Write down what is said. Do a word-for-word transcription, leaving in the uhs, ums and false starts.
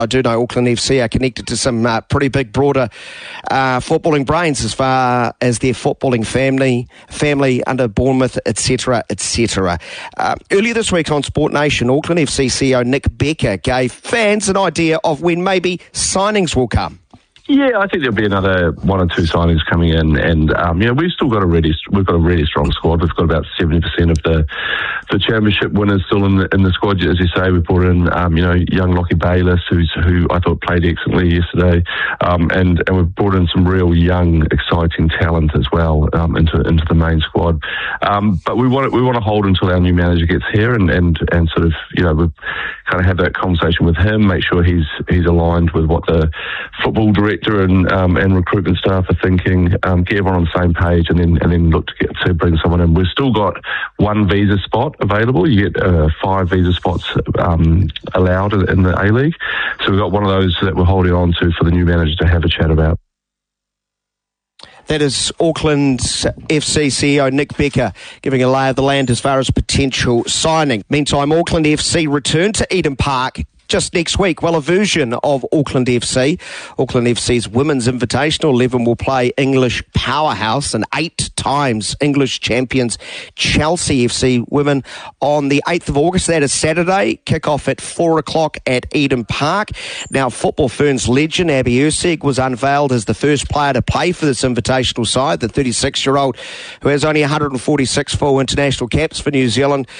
I do know Auckland F C are connected to some uh, pretty big, broader uh, footballing brains as far as their footballing family, family under Bournemouth, et cetera, et cetera. Uh, earlier this week on Sport Nation, Auckland F C C E O Nick Becker gave fans an idea of when maybe signings will come. Yeah, I think there'll be another one or two signings coming in, and um, you know, we've still got a really we've got a really strong squad. We've got about seventy percent of the the championship winners still in the, in the squad. As you say, we brought in um, you know young Lockie Bayliss, who's who I thought played excellently yesterday, um, and and we've brought in some real young, exciting talent as well um, into into the main squad. Um, but we want we want to hold until our new manager gets here, and and and sort of you know we kind of have that conversation with him, make sure he's he's aligned with what the football director and um, and recruitment staff are thinking, um, get everyone on the same page, and then and then look to get to bring someone in. We've still got one visa spot available. You get uh, five visa spots um, allowed in the A-League. So we've got one of those that we're holding on to for the new manager to have a chat about. That is Auckland F C C E O Nick Becker giving a lay of the land as far as potential signing. Meantime, Auckland F C return to Eden Park just next week. Well, a version of Auckland F C. Auckland F C's Women's Invitational eleven will play English powerhouse and eight times English champions Chelsea F C women on the eighth of August. That is Saturday. Kick-off at four o'clock at Eden Park. Now, Football Ferns legend Abby Erceg was unveiled as the first player to play for this invitational side, the thirty-six-year-old who has only one hundred forty-six full international caps for New Zealand.